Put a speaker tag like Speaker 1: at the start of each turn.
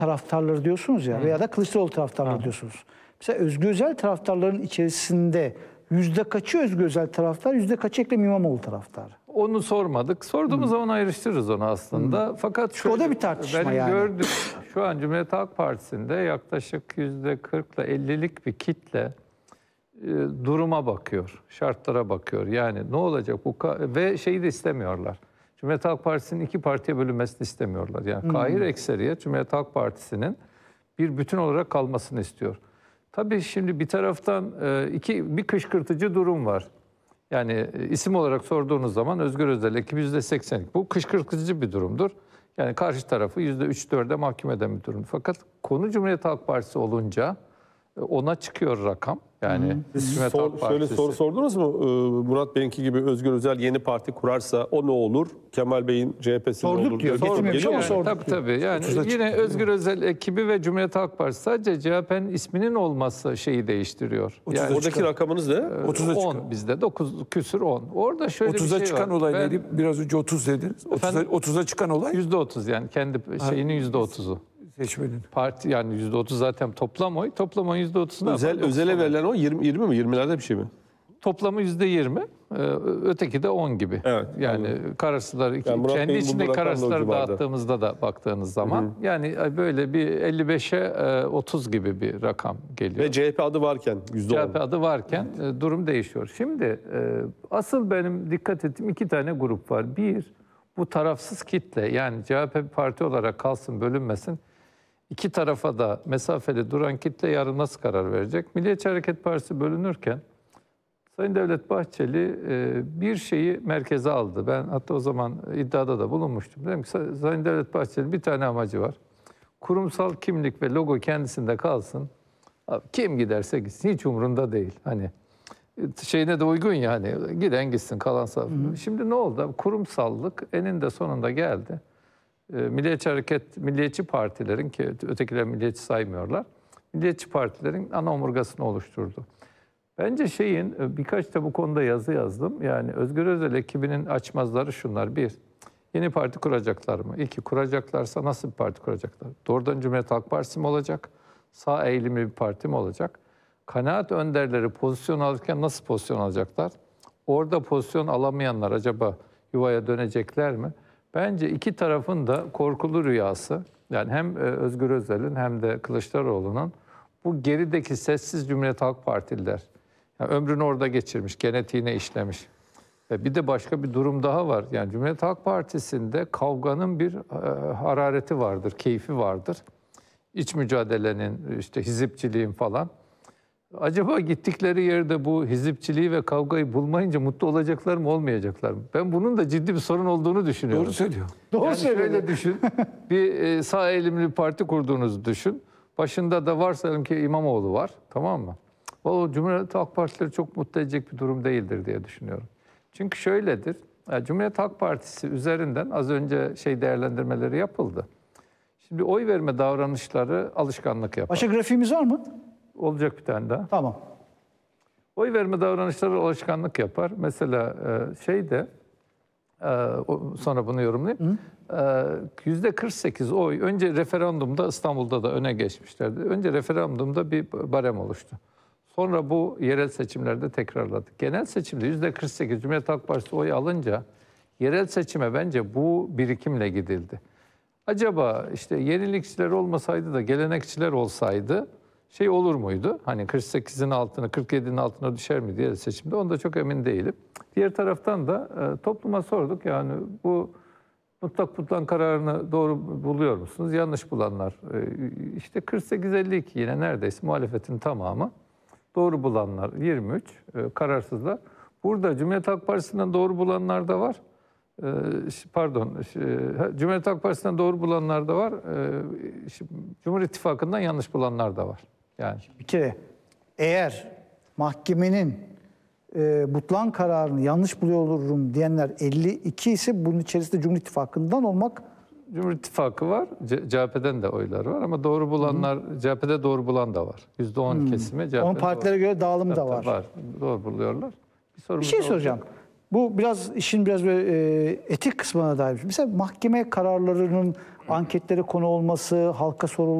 Speaker 1: taraftarları diyorsunuz ya veya da Kılıçdaroğlu taraftarları diyorsunuz. Mesela Özgür Özel taraftarların içerisinde yüzde kaçı Özgür Özel taraftar, yüzde kaçı Ekrem İmamoğlu taraftar?
Speaker 2: Onu sormadık. Sorduğumuz zaman ayrıştırırız onu aslında. Fakat
Speaker 1: Çünkü o da bir tartışma
Speaker 2: benim
Speaker 1: yani.
Speaker 2: gördüğüm şu an Cumhuriyet Halk Partisi'nde yaklaşık %40 ile 50'lik bir kitle duruma bakıyor, şartlara bakıyor. Yani ne olacak bu ve şeyi de istemiyorlar. Cumhuriyet Halk Partisi'nin iki partiye bölünmesini istemiyorlar. Yani kahir ekseriyet Cumhuriyet Halk Partisi'nin bir bütün olarak kalmasını istiyor. Tabii şimdi bir taraftan bir kışkırtıcı durum var. Yani isim olarak sorduğunuz zaman Özgür Özel ekibi %80'lik. Bu kışkırtıcı bir durumdur. Yani karşı tarafı %3-4'e mahkum eden bir durum. Fakat konu Cumhuriyet Halk Partisi olunca ona çıkıyor rakam. Yani Cumhuriyet Halk Partisi.
Speaker 3: Şöyle soru sordunuz mu? Murat Bey'inki gibi Özgür Özel yeni parti kurarsa o ne olur? Kemal Bey'in CHP'si ne olur?
Speaker 1: Diyor. Getirmemiş ama sorduk.
Speaker 2: Tabii. Yani yine Özgür Özel ekibi ve Cumhuriyet Halk Partisi sadece CHP'nin isminin olması şeyi değiştiriyor.
Speaker 3: Yani oradaki rakamınız ne?
Speaker 2: 30'a 10 bizde 9 küsür 10. Orada şöyle
Speaker 4: 30'a
Speaker 2: bir şey
Speaker 4: çıkan
Speaker 2: var.
Speaker 4: olay neydi? Biraz önce 30 dediniz. 30'a çıkan olay
Speaker 2: %30 yani kendi şeyinin %30'u.
Speaker 4: seçmenin.
Speaker 2: Parti yani %30 zaten toplam oy. Toplam oyun %30'u.
Speaker 3: Özel'e verilen o 20 mi? 20'lerde bir şey mi?
Speaker 2: Toplamı %20. Öteki de 10 gibi.
Speaker 3: Evet,
Speaker 2: Yani kararsızlar
Speaker 3: Yani Murat
Speaker 2: kendi
Speaker 3: Bey'in
Speaker 2: içinde
Speaker 3: bulduğu rakam da o
Speaker 2: kararsızları
Speaker 3: civarda.
Speaker 2: dağıttığımızda da baktığınız zaman yani böyle bir 55'e 30 gibi bir rakam geliyor.
Speaker 3: Ve CHP adı varken %10.
Speaker 2: CHP adı varken durum değişiyor. Şimdi asıl benim dikkat ettiğim iki tane grup var. Bir, bu tarafsız kitle yani CHP bir parti olarak kalsın bölünmesin. İki tarafa da mesafeli duran kitle yarın nasıl karar verecek? Milliyetçi Hareket Partisi bölünürken Sayın Devlet Bahçeli bir şeyi merkeze aldı. Ben hatta o zaman iddiada da bulunmuştum. Dedim ki Sayın Devlet Bahçeli'nin bir tane amacı var. Kurumsal kimlik ve logo kendisinde kalsın. Abi, kim giderse gitsin hiç umurunda değil. Hani şeyine de uygun ya hani giden gitsin kalan sağ. Şimdi ne oldu? Kurumsallık eninde sonunda geldi. Milliyetçi Hareket, milliyetçi partilerin ki ötekiler milliyetçi saymıyorlar. Milliyetçi partilerin ana omurgasını oluşturdu. Bence birkaç da bu konuda yazı yazdım. Yani Özgür Özel ekibinin açmazları şunlar. Bir, yeni parti kuracaklar mı? İki, kuracaklarsa nasıl bir parti kuracaklar? Doğrudan Cumhuriyet Halk Partisi mi olacak? Sağ eğilimli bir parti mi olacak? Kanaat önderleri pozisyon alırken nasıl pozisyon alacaklar? Orada pozisyon alamayanlar acaba yuvaya dönecekler mi? Bence iki tarafın da korkulu rüyası, yani hem Özgür Özel'in hem de Kılıçdaroğlu'nun bu gerideki sessiz Cumhuriyet Halk Partililer, yani ömrünü orada geçirmiş, genetiğine işlemiş. Ve bir de başka bir durum daha var. Yani Cumhuriyet Halk Partisi'nde kavganın bir harareti vardır, keyfi vardır. İç mücadelenin, işte hizipçiliğin falan. Acaba gittikleri yerde bu hizipçiliği ve kavgayı bulmayınca mutlu olacaklar mı, olmayacaklar mı? Ben bunun da ciddi bir sorun olduğunu düşünüyorum.
Speaker 4: Doğru söylüyor.
Speaker 1: Doğru söylüyor.
Speaker 2: Şöyle düşün, bir sağ eğilimli bir parti kurduğunuzu düşün. Başında da varsayalım ki İmamoğlu var, tamam mı? O Cumhuriyet Halk Partileri çok mutlu edecek bir durum değildir diye düşünüyorum. Çünkü şöyledir, Cumhuriyet Halk Partisi üzerinden az önce değerlendirmeleri yapıldı. Şimdi oy verme davranışları alışkanlık yapar.
Speaker 1: Başka grafiğimiz var mı?
Speaker 2: Olacak bir tane daha.
Speaker 1: Tamam.
Speaker 2: Oy verme davranışları alışkanlık yapar. Mesela sonra bunu yorumlayayım. %48 oy önce referandumda İstanbul'da da öne geçmişlerdi. Önce referandumda bir barem oluştu. Sonra bu yerel seçimlerde tekrarladı. Genel seçimde %48 Cumhuriyet Halk Partisi oy alınca yerel seçime bence bu birikimle gidildi. Acaba yenilikçiler olmasaydı da gelenekçiler olsaydı olur muydu? Hani 48'in altına, 47'nin altına düşer mi diye seçimde. Onda çok emin değilim. Diğer taraftan da topluma sorduk. Yani bu mutlak butlan kararını doğru buluyor musunuz? Yanlış bulanlar. 48-52 yine neredeyse muhalefetin tamamı. Doğru bulanlar 23, kararsızlar. Burada Cumhuriyet Halk Partisi'nden doğru bulanlar da var. Cumhuriyet Halk Partisi'nden doğru bulanlar da var. Cumhur İttifakı'ndan yanlış bulanlar da var. Yani
Speaker 1: Bir kere eğer mahkemenin butlan kararını yanlış buluyorum diyenler 52 ise bunun içerisinde Cumhur İttifakı'ndan olmak.
Speaker 2: Cumhur İttifakı var, CHP'den de oylar var ama doğru bulanlar, CHP'de doğru bulan da var. %10 kesimi CHP'de.
Speaker 1: Onun partilere göre dağılımı da var.
Speaker 2: Doğru buluyorlar.
Speaker 1: Bir şey soracağım. Bu işin biraz böyle etik kısmına dair. Mesela mahkeme kararlarının anketlere konu olması, halka sorulması,